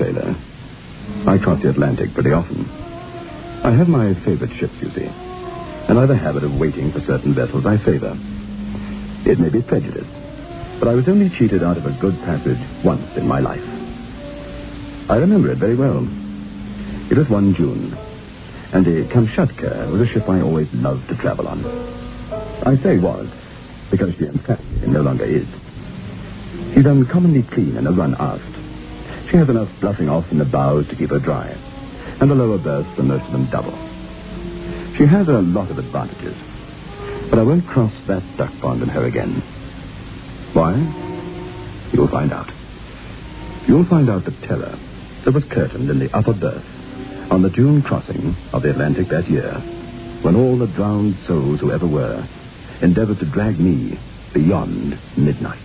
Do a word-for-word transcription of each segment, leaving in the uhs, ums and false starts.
sailor. I cross the Atlantic pretty often. I have my favorite ships, you see, and I have a habit of waiting for certain vessels I favor. It may be prejudice, but I was only cheated out of a good passage once in my life. I remember it very well. It was one June, and the Kamchatka was a ship I always loved to travel on. I say was, because she in fact no longer is. She's uncommonly clean and a run aft. She has enough bluffing off in the bows to keep her dry, and the lower berths are most of them double. She has a lot of advantages, but I won't cross that duck pond in her again. Why? You'll find out. You'll find out the terror that was curtained in the upper berth on the June crossing of the Atlantic that year, when all the drowned souls who ever were endeavored to drag me beyond midnight.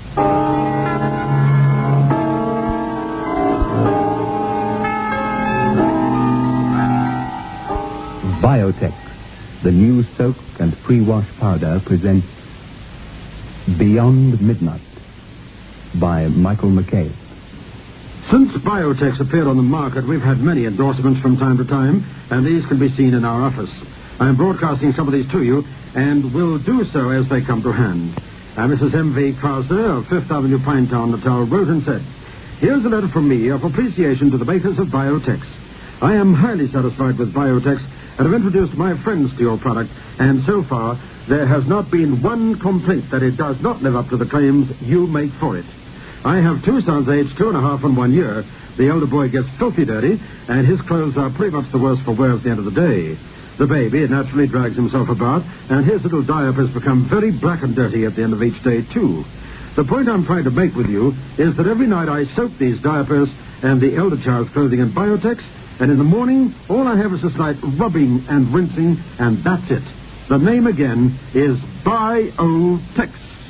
Biotex, the new soak and pre-wash powder, presents Beyond Midnight by Michael McKay. Since Biotex appeared on the market, we've had many endorsements from time to time, and these can be seen in our office. I'm broadcasting some of these to you, and will do so as they come to hand. Uh, Missus M V Krasner of Fifth Avenue, Pinetown, Natal, wrote and said, "Here's a letter from me of appreciation to the makers of Biotex. I am highly satisfied with Biotex and have introduced my friends to your product, and so far there has not been one complaint that it does not live up to the claims you make for it. I have two sons aged two and a half and one year. The elder boy gets filthy dirty, and his clothes are pretty much the worse for wear at the end of the day. The baby naturally drags himself about, and his little diapers become very black and dirty at the end of each day, too. The point I'm trying to make with you is that every night I soak these diapers and the elder child's clothing in Biotex, and in the morning, all I have is a slight rubbing and rinsing, and that's it. The name again is Biotex."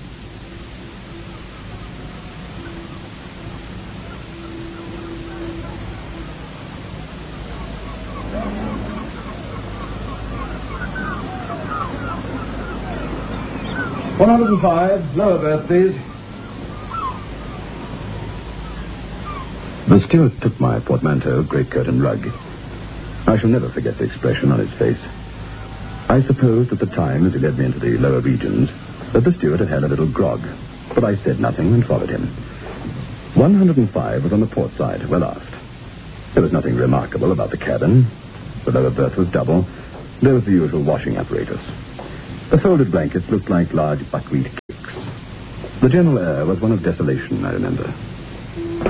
one hundred five, lower berth, please. The steward took my portmanteau, greatcoat, and rug. I shall never forget the expression on his face. I supposed at the time, as he led me into the lower regions, that the steward had had a little grog, but I said nothing and followed him. one hundred five was on the port side, well aft. There was nothing remarkable about the cabin. The lower berth was double. There was the usual washing apparatus. The folded blankets looked like large buckwheat cakes. The general air was one of desolation, I remember.